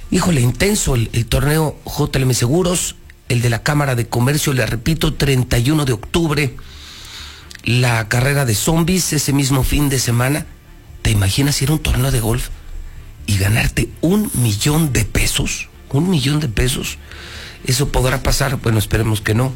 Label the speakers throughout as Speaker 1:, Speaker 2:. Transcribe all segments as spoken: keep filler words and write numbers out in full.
Speaker 1: Híjole, intenso el, el torneo J L M Seguros, el de la Cámara de Comercio, le repito, treinta y uno de octubre, la carrera de zombies ese mismo fin de semana. ¿Te imaginas ir a un torneo de golf y ganarte un millón de pesos? Un millón de pesos. ¿Eso podrá pasar? Bueno, esperemos que no.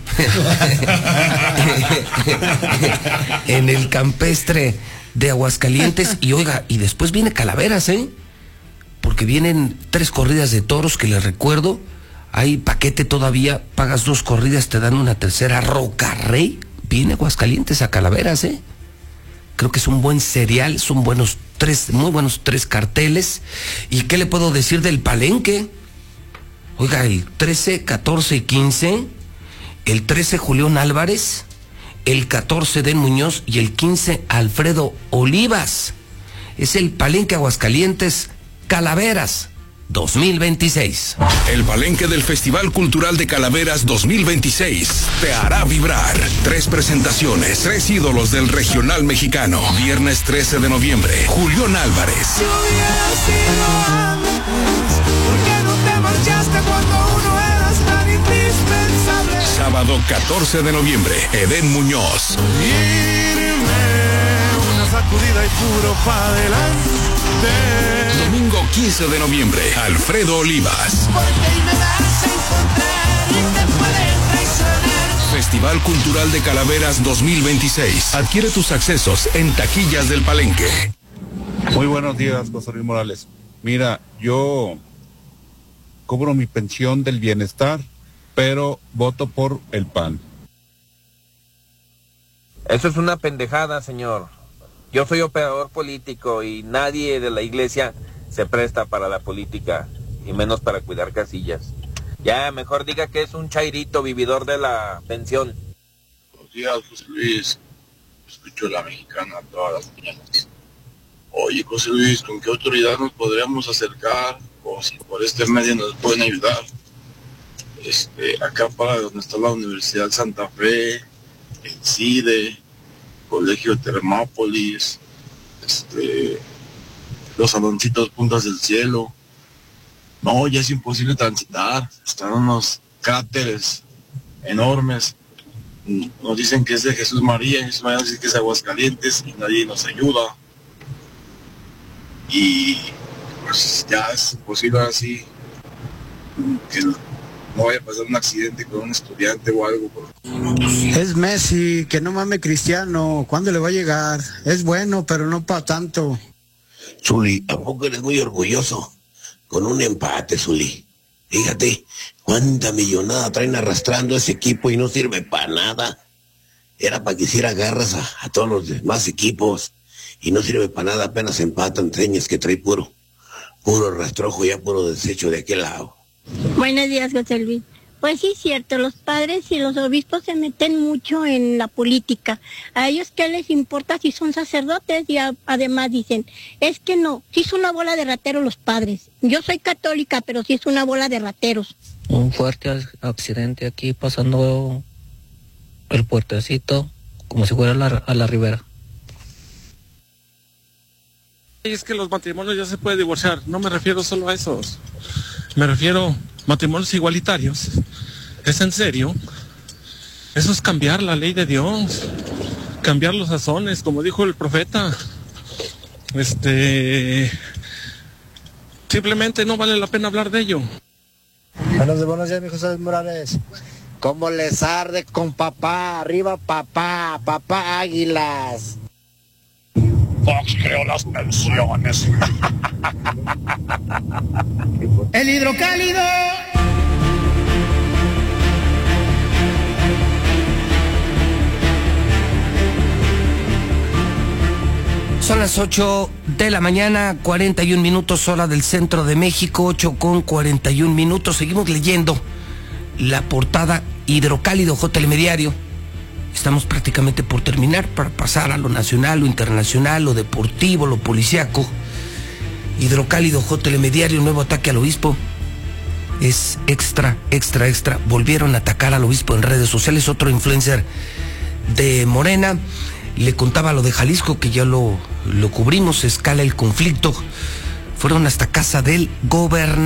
Speaker 1: En el campestre de Aguascalientes. Y oiga, y después viene Calaveras, ¿eh? Porque vienen tres corridas de toros que les recuerdo. Hay paquete todavía, pagas dos corridas, te dan una tercera. Rocarrey viene Aguascalientes a Calaveras, ¿eh? Creo que es un buen serial, son buenos tres, muy buenos tres carteles. ¿Y qué le puedo decir del Palenque? Oiga, el trece, catorce y quince, el trece Julián Álvarez, el catorce Den Muñoz y el quince Alfredo Olivas. Es el Palenque Aguascalientes Calaveras dos mil veintiséis.
Speaker 2: El Palenque del Festival Cultural de Calaveras dos mil veintiséis te hará vibrar. Tres presentaciones, tres ídolos del regional mexicano. Viernes trece de noviembre, Julián Álvarez.
Speaker 3: Si hubiera sido antes, ¿por qué no te marchaste cuando uno eras tan indispensable?
Speaker 2: Sábado catorce de noviembre, Edén Muñoz.
Speaker 3: Irme, una sacudida y puro pa' adelante.
Speaker 2: Domingo quince de noviembre, Alfredo Olivas.
Speaker 3: Porque ahí me vas a encontrar y te pueden traicionar.
Speaker 2: Festival Cultural de Calaveras dos mil veintiséis. Adquiere tus accesos en Taquillas del Palenque.
Speaker 4: Muy buenos días, José Luis Morales. Mira, yo cobro mi pensión del bienestar, pero voto por el P A N.
Speaker 5: Eso es una pendejada, señor. Yo soy operador político y nadie de la iglesia se presta para la política, y menos para cuidar casillas. Ya, mejor diga que es un chairito vividor de la pensión.
Speaker 6: Buenos días, José Luis. Escucho La Mexicana todas las mañanas. Oye, José Luis, ¿con qué autoridad nos podríamos acercar? O si por este medio nos pueden ayudar. Este, acá para donde está la Universidad Santa Fe, el CIDE, Colegio de Termápolis, este, los saloncitos Puntas del Cielo. No, ya es imposible transitar. Están unos cráteres enormes. Nos dicen que es de Jesús María, Jesús María dice que es Aguascalientes y nadie nos ayuda. Y pues ya es imposible así que no vaya a pasar un accidente con un estudiante o algo.
Speaker 7: Es Messi, que no mame Cristiano. ¿Cuándo le va a llegar? Es bueno, pero no para tanto.
Speaker 8: Zuli, ¿a poco eres muy orgulloso? Con un empate, Zuli. Fíjate, cuánta millonada traen arrastrando ese equipo y no sirve para nada. Era para que hiciera garras a, a todos los demás equipos. Y no sirve para nada, apenas empatan, señas que trae puro, puro rastrojo, ya puro desecho de aquel lado.
Speaker 9: Buenos días, José Luis. Pues sí, es cierto, los padres y los obispos se meten mucho en la política. A ellos qué les importa si son sacerdotes, y a, además dicen, es que no, sí es una bola de rateros los padres. Yo soy católica, pero sí es una bola de rateros.
Speaker 10: Un fuerte accidente aquí pasando el puertecito, como si fuera a la, a la ribera.
Speaker 11: Es que los matrimonios ya se puede divorciar, no me refiero solo a esos. Me refiero a matrimonios igualitarios. ¿Es en serio? Eso es cambiar la ley de Dios, cambiar los sazones, como dijo el profeta. Este, simplemente no vale la pena hablar de ello.
Speaker 12: Buenos, buenos días, mi José Morales. ¿Cómo les arde con papá? Arriba papá, papá Águilas.
Speaker 13: Fox creó las pensiones.
Speaker 3: El hidrocálido.
Speaker 1: Son las ocho de la mañana, cuarenta y un minutos, hora del centro de México, ocho con cuarenta y un minutos. Seguimos leyendo la portada Hidrocálido J L M Diario. Estamos prácticamente por terminar para pasar a lo nacional, lo internacional, lo deportivo, lo policíaco. Hidrocálido J L M Diario, nuevo ataque al obispo. Es extra, extra, extra. Volvieron a atacar al obispo en redes sociales. Otro influencer de Morena le contaba lo de Jalisco, que ya lo, lo cubrimos. Escala el conflicto. Fueron hasta casa del gobernador.